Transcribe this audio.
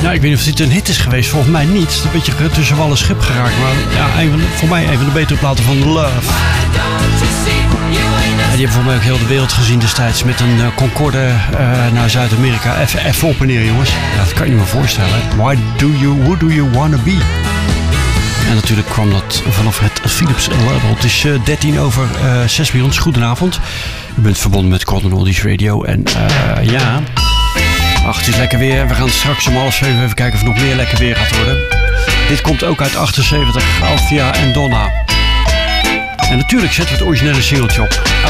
Nou, ik weet niet of dit een hit is geweest. Volgens mij niet. Het is een beetje tussen wal en schip geraakt. Maar ja, voor mij een van de betere platen van Love. En die hebben voor mij ook heel de wereld gezien destijds. Met een Concorde naar Zuid-Amerika. Even op en neer, jongens. Ja, dat kan je niet meer voorstellen. Who do you wanna be? En natuurlijk kwam dat vanaf het Philips label. Het is 6:13 bij ons. Goedenavond. U bent verbonden met Golden Oldies Radio. En ja... Ach, het is lekker weer. We gaan straks om 6:30 even kijken of het nog meer lekker weer gaat worden. Dit komt ook uit 78, Althea en Donna. En natuurlijk zetten we het originele singeltje op.